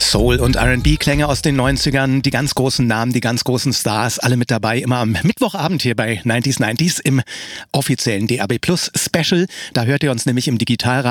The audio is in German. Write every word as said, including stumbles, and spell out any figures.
Soul- und R and B-Klänge aus den neunzigern, die ganz großen Namen, die ganz großen Stars, alle mit dabei, immer am Mittwochabend hier bei neunzig neunzig im offiziellen D A B Plus Special. Da hört ihr uns nämlich im Digitalradio